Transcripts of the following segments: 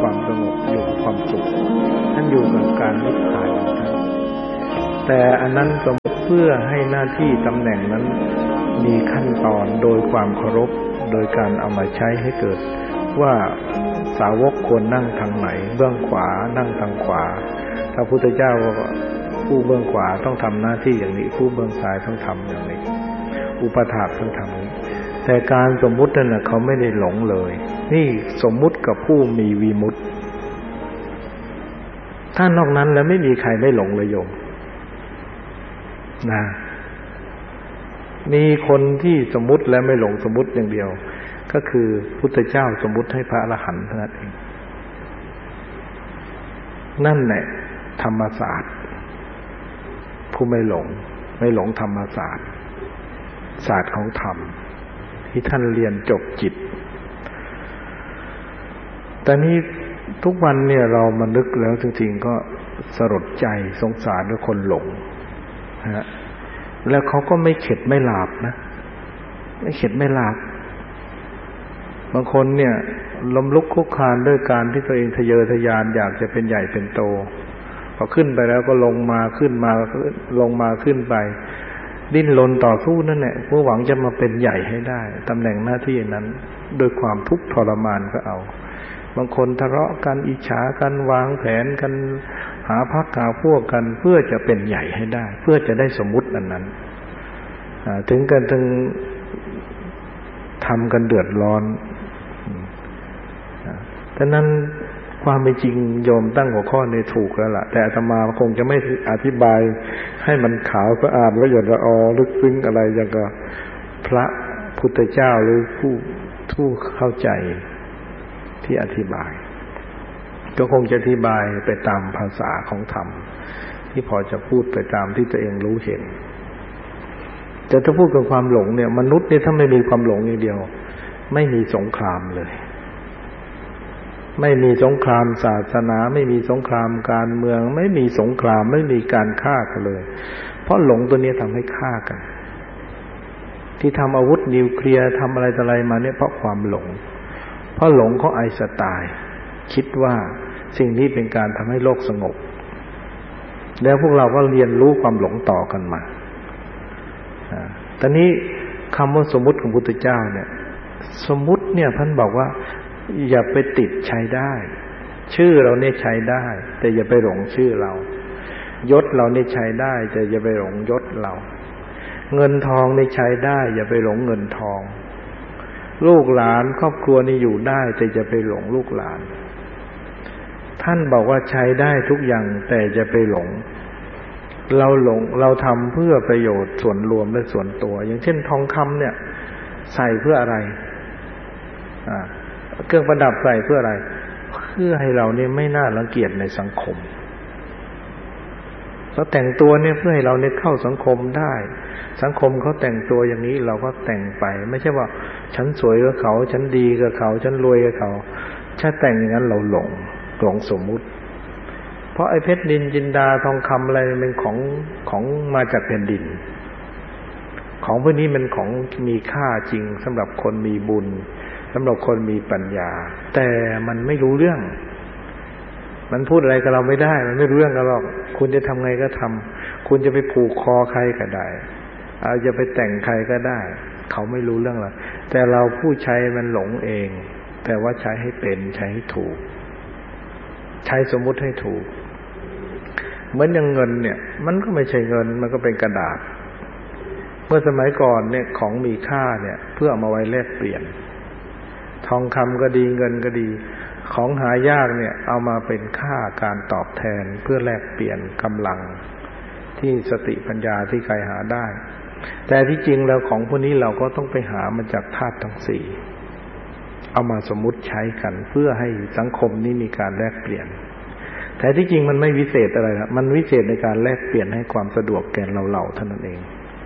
ความสงบอยู่กับความสุขท่านอยู่กับการนิพพานของท่านแต่อันนั้นสมมติเพื่อให้หน้าที่ตำแหน่งนั้นมีขั้นตอนโดยความเคารพโดยการเอามาใช้ให้เกิดว่าสาวกควรนั่งทางไหนเบื้องขวานั่งทางขวาพระพุทธเจ้าผู้เบื้องขวาต้องทำหน้าที่อย่างนี้ผู้เบื้องซ้ายต้องทำอย่างนี้อุปถากต้องทำนี้แต่การสมมุตินั่นน่ะเขาไม่ได้หลงเลยนี่สมมุติกับผู้มีวิมุตติถ้านอกนั้นแล้วไม่มีใครไม่หลงเลยโยมนะมีคนที่สมมุติและไม่หลงสมมุติอย่างเดียวก็คือพุทธเจ้าสมมุติให้พระอรหันต์เท่านั้นเองนั่นแหละธรรมศาสตร์ผู้ไม่หลงธรรมศาสตร์ศาสตร์ของธรรมที่ท่านเรียนจบจิตแต่นี้ทุกวันเนี่ยเรามานึกแล้วจริงๆก็สลดใจสงสารด้วยคนหลงฮะแล้วเขาก็ไม่เข็ดไม่หลาบนะไม่เข็ดไม่หลาบบางคนเนี่ยล้มลุกคลุกคลานด้วยการที่ตัวเองทะเยอทะยานอยากจะเป็นใหญ่เป็นโตพอขึ้นไปแล้วก็ลงมาขึ้นมาลงมาขึ้นไปดิ้นรนต่อสู้นั่นแหละเพื่อหวังจะมาเป็นใหญ่ให้ได้ตำแหน่งหน้าที่นั้นโดยความทุกข์ทรมานก็เอาบางคนทะเลาะกันอิจฉากันวางแผนกันหาพรรคหาพวกกันเพื่อจะเป็นใหญ่ให้ได้เพื่อจะได้สมมุติอันนั้นถึงกันถึงทำกันเดือดร้อนดังนั้นความเป็นจริงโยมตั้งหัวข้อนี้ถูกแล้วล่ะแต่อาตมาคงจะไม่อธิบายให้มันขาวสะอาดละเอียดละออลึกซึ้งอะไรอย่างกับพระพุทธเจ้าหรือผู้เข้าใจที่อธิบายก็คงจะอธิบายไปตามภาษาของธรรมที่พอจะพูดไปตามที่ตัวเองรู้เห็นแต่ถ้าพูดกับความหลงเนี่ยมนุษย์เนี่ยถ้าไม่มีความหลงอย่างเดียวไม่มีสงครามเลยไม่มีสงครามศาสนาไม่มีสงครามการเมืองไม่มีสงครามไม่มีการฆ่ากันเลยเพราะหลงตัวนี้ทำให้ฆ่ากันที่ทำอาวุธนิวเคลียร์ทำอะไรต่ออะไรมาเนี่ยเพราะความหลงเพราะหลงเขาไอน์สไตน์คิดว่าสิ่งนี้เป็นการทำให้โลกสงบแล้วพวกเราก็เรียนรู้ความหลงต่อกันมาตอนนี้คำว่าสมมุติของพุทธเจ้าเนี่ยสมมุติเนี่ยท่านบอกว่าอย่าไปติดใช้ได้ชื่อเราเนี่ยใช้ได้แต่อย่าไปหลงชื่อเรายศเราเนี่ยใช้ได้แต่อย่าไปหลงยศเราเงินทองเนี่ยใช้ได้อย่าไปหลงเงินทองลูกหลานครอบครัวนี่อยู่ได้แต่อย่าไปหลงลูกหลานท่านบอกว่าใช้ได้ทุกอย่างแต่อย่าไปหลงเราทำเพื่อประโยชน์ส่วนรวมและส่วนตัวอย่างเช่นทองคำเนี่ยใส่เพื่ออะไรเครื่องประดับใส่เพื่ออะไรเพื่อให้เราเนี่ยไม่น่ารังเกียจในสังคมเราแต่งตัวเนี่ยเพื่อให้เราเนี่ยเข้าสังคมได้สังคมเขาแต่งตัวอย่างนี้เราก็แต่งไปไม่ใช่ว่าฉันสวยกับเขาฉันดีกับเขาฉันรวยกับเขาถ้าแต่งอย่างนั้นเราหลงสมมุติเพราะไอ้เพชรนินจินดาทองคำอะไรเป็นของมาจากแผ่นดินของพวกนี้มันของมีค่าจริงสำหรับคนมีบุญสำหรับคนมีปัญญาแต่มันไม่รู้เรื่องมันพูดอะไรกับเราไม่ได้มันไม่รู้เรื่องกันหรอกคุณจะทำไงก็ทำคุณจะไปผูกคอใครก็ได้จะไปแต่งใครก็ได้เขาไม่รู้เรื่องหรอกแต่เราผู้ใช้มันหลงเองแต่ว่าใช้ให้เป็นใช้ให้ถูกใช้สมมุติให้ถูกเหมือนอย่างเงินเนี่ยมันก็ไม่ใช่เงินมันก็เป็นกระดาษเมื่อสมัยก่อนเนี่ยของมีค่าเนี่ยเพื่อเอามาไว้แลกเปลี่ยนทองคำก็ดีเงินก็ดีของหายากเนี่ยเอามาเป็นค่าการตอบแทนเพื่อแลกเปลี่ยนกำลังที่สติปัญญาที่ใครหาได้แต่ที่จริงแล้วของพวกนี้เราก็ต้องไปหามาจากธาตุทั้งสี่เอามาสมมุติใช้กันเพื่อให้สังคมนี้มีการแลกเปลี่ยนแต่ที่จริงมันไม่วิเศษอะไรนะมันวิเศษในการแลกเปลี่ยนให้ความสะดวกแก่เราเท่านั้นเอง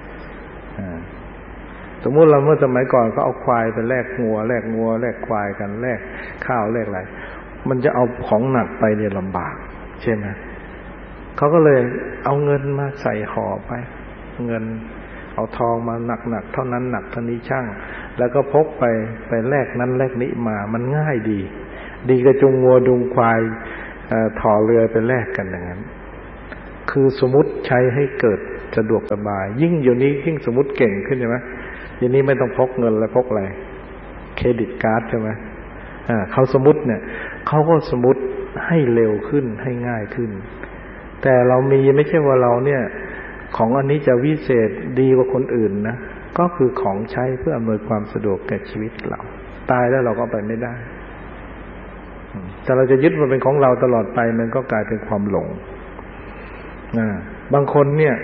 สมมุติเราเมื่อสมัยก่อนก็เอาควายไปแลกงัวแลกควายกันแลกข้าวแลกอะไรมันจะเอาของหนักไปเนี่ยลำบากใช่ไหมเขาก็เลยเอาเงินมาใส่ห่อไปเงินเอาทองมาหนักเท่านั้นหนักเท่านี้ช่างแล้วก็พกไปแลกนั้นแลกนี้มามันง่ายดีดีกระจุงงัวดุงควายถ่อเรือไปแลกกันอย่างนั้นคือสมมุติใช้ให้เกิดสะดวกสบายยิ่งเดี๋ยวนี้ยิ่งสมมุติเก่งขึ้นใช่ไหมเดี๋ยวนี้ไม่ต้องพกเงินแล้วพกอะไรเครดิตการ์ดใช่ไหมเขาสมมุติเนี่ยเขาก็สมมุติให้เร็วขึ้นให้ง่ายขึ้นแต่เรามีไม่ใช่ว่าเราเนี่ยของอันนี้จะวิเศษดีกว่าคนอื่นนะก็คือของใช้เพื่ออำนวยความสะดวกแก่ชีวิตเราตายแล้วเราก็ไปไม่ได้แต่เราจะยึดมันเป็นของเราตลอดไปมันก็กลายเป็นความหลงบางคนเนี่ย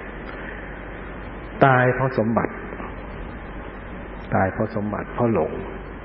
ตายเพราะสมบัติตายเพราะสมบัติเพราะหลง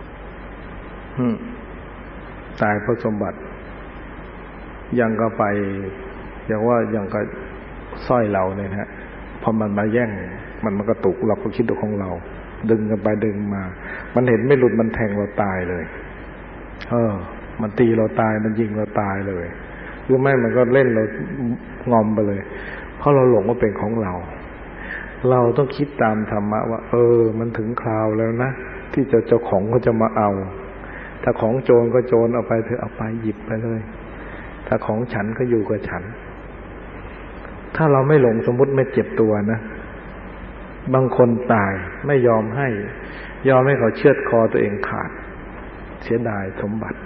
ตายเพราะสมบัติยังก็ไปอย่างว่ายังก็สร้อยเราเนี่ยฮะพอมันมาแย่งมันกระตุกเราก็คิดตัวของเราดึงกันไปดึงมามันเห็นไม่หลุดมันแทงเราตายเลยมันตีเราตายมันยิงเราตายเลยหรือไม่มันก็เล่นเรางอมไปเลยเพราะเราหลงว่าเป็นของเราเราต้องคิดตามธรรมะว่ามันถึงคราวแล้วนะที่เจ้าของเขาจะมาเอาถ้าของโจรก็โจรเอาไปเธอเอาไปหยิบไปเลยถ้าของฉันก็อยู่กับฉันถ้าเราไม่หลงสมมุติไม่เจ็บตัวนะบางคนตายไม่ยอมให้เขาเชือดคอตัวเองขาดเสียดายสมบัติ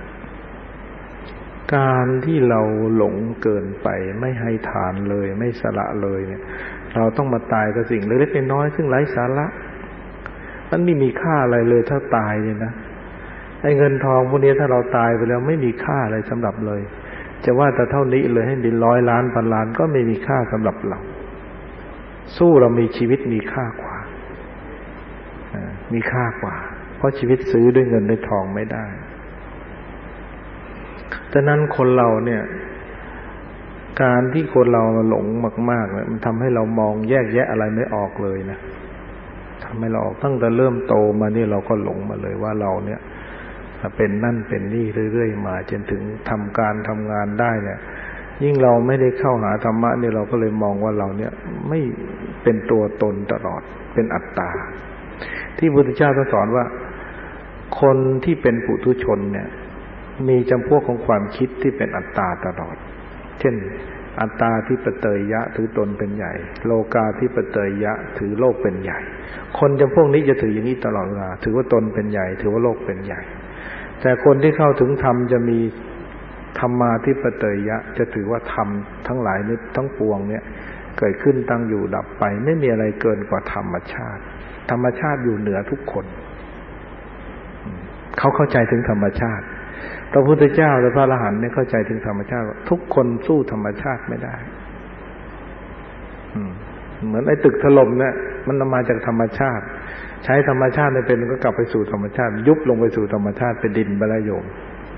การที่เราหลงเกินไปไม่ให้ทานเลยไม่สละเลยเนี่ยเราต้องมาตายกับสิ่งเล็กๆน้อยๆซึ่งไร้สาระมันไม่มีค่าอะไรเลยถ้าตายเนี่ยนะไอ้เงินทองพวกนี้ถ้าเราตายไปแล้วไม่มีค่าอะไรสำหรับเลยจะว่าแต่เท่านี้เลยให้เป็น100 ล้านพันล้านก็ไม่มีค่าสำหรับเราสู้เรามีชีวิตมีค่ากว่ามีค่ากว่าเพราะชีวิตซื้อด้วยเงินด้วยทองไม่ได้ฉะนั้นคนเราเนี่ยการที่คนเราหลงมากๆเนี่ยมันทำให้เรามองแยกแยะอะไรไม่ออกเลยนะทำให้เราออกตั้งแต่เริ่มโตมานี่เราก็หลงมาเลยว่าเราเนี่ยเป็นนั่นเป็นนี่เรื่อยๆมาจนถึงทำงานได้เนี่ยยิ่งเราไม่ได้เข้าหาธรรมะเนี่ยเราก็เลยมองว่าเราเนี่ยไม่เป็นตัวตนตลอดเป็นอัตตาที่พระพุทธเจ้าสอนว่าคนที่เป็นปุถุชนเนี่ยมีจำพวกของความคิดที่เป็นอัตตาตลอดเช่นอัตตาที่ปเตยยะถือตนเป็นใหญ่โลกาที่ปเตยยะถือโลกเป็นใหญ่คนจำพวกนี้จะถืออย่างนี้ตลอดเวลาถือว่าตนเป็นใหญ่ถือว่าโลกเป็นใหญ่แต่คนที่เข้าถึงธรรมจะมีธรรมาธิปเตยะจะถือว่าธรรมทั้งหลายนี้ทั้งปวงเนี่ยเกิดขึ้นตั้งอยู่ดับไปไม่มีอะไรเกินกว่าธรรมชาติธรรมชาติอยู่เหนือทุกคนเขาเข้าใจถึงธรรมชาติพระพุทธเจ้าและพระอรหันต์เนี่ยเข้าใจถึงธรรมชาติทุกคนสู้ธรรมชาติไม่ได้เหมือนไอ้ตึกถล่มเนี่ยมันมาจากธรรมชาติใช้ธรรมชาติไม่เป็นก็กลับไปสู่ธรรมชาติยุบลงไปสู่ธรรมชาติเป็นดินไปแล้วโยม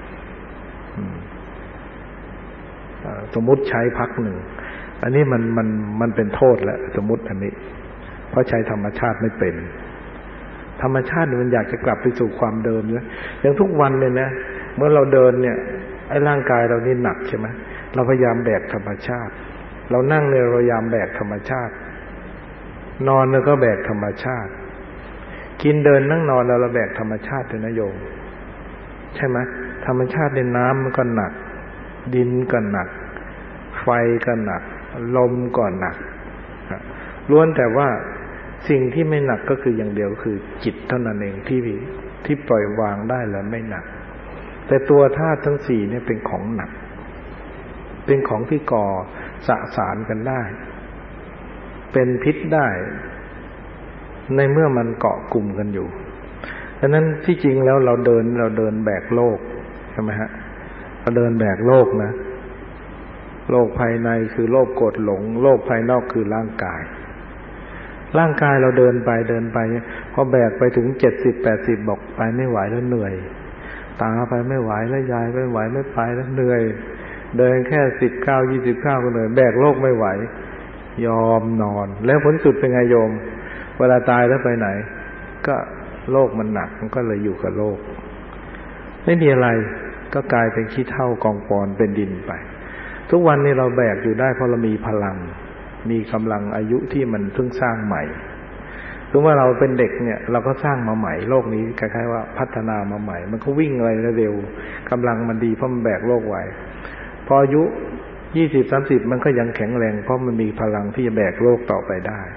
สมมุติใช้พักหนึ่งอันนี้มันเป็นโทษแหละสมมุติอันนี้เพราะใช้ธรรมชาติไม่เป็นธรรมชาติมันอยากจะกลับไปสู่ความเดิมนะอย่างทุกวันเนี่ยนะเมื่อเราเดินเนี่ยไอ้ร่างกายเรานี่หนักใช่ไหมเราพยายามแบกธรรมชาติเรานั่งเนี่ยเราพยายามแบกธรรมชาตินอนเนี่ยก็แบกธรรมชาติกินเดินนั่งนอนเราแบกธรรมชาติเลยนะโยมใช่ไหมธรรมชาติในน้ำมันก็หนักดินก็หนักไฟก็หนักลมก็หนักล้วนแต่ว่าสิ่งที่ไม่หนักก็คืออย่างเดียวคือจิตเท่านั้นเองที่ปล่อยวางได้แล้วไม่หนักแต่ตัวธาตุทั้งสี่เนี่ยเป็นของหนักเป็นของที่ก่อสสารกันได้เป็นพิษได้ในเมื่อมันเกาะกลุ่มกันอยู่ดังนั้นที่จริงแล้วเราเดินแบกโลกใช่ไหมฮะเราเดินแบกโลกนะโลกภายในคือโลภโกรธหลงโลกภายนอกคือร่างกายเราเดินไปพอแบกไปถึง70-80บอกไปไม่ไหวแล้วเหนื่อยตาไปไม่ไหวแล้วยายไม่ไหวไม่ไปแล้วเหนื่อยเดินแค่19-20 ก้าวก็เหนื่อยแบกโลกไม่ไหวยอมนอนแล้วผลสุดเป็นไงโยมเวลาตายแล้วไปไหนก็โลกมันหนักมันก็เลยอยู่กับโลกไม่มีอะไรก็กลายเป็นขี้เถ้ากองปอนเป็นดินไปทุกวันนี้เราแบกอยู่ได้เพราะเรามีพลังมีกำลังอายุที่มันเพิ่งสร้างใหม่คือว่าเราเป็นเด็กเนี่ยเราก็สร้างมาใหม่โลกนี้คล้ายๆว่าพัฒนามาใหม่มันก็วิ่งอะไรเร็วกำลังมันดีเพราะมันแบกโลกไหวพออายุ20-30มันก็ยังแข็งแรงเพราะมันมีพลังที่จะแบกโลกต่อไปได้